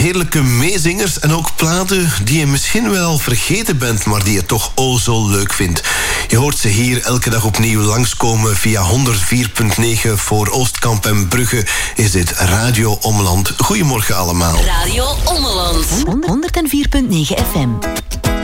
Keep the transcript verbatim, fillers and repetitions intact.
heerlijke meezingers en ook platen die je misschien wel vergeten bent, maar die je toch o zo leuk vindt. Je hoort ze hier elke dag opnieuw langskomen via honderd vier komma negen voor Oostkamp en Brugge. Is dit Radio Ommeland. Goedemorgen allemaal. Radio Ommeland. honderd vier komma negen F M.